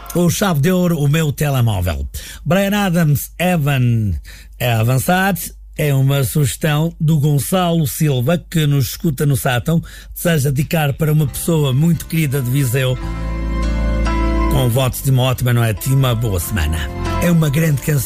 o Chave de Ouro, o meu telemóvel. Bryan Adams, Evan é avançado. É uma sugestão do Gonçalo Silva, que nos escuta no Sátão. Deseja dedicar para uma pessoa muito querida de Viseu, com votos de uma ótima noite e uma boa semana. É uma grande canção.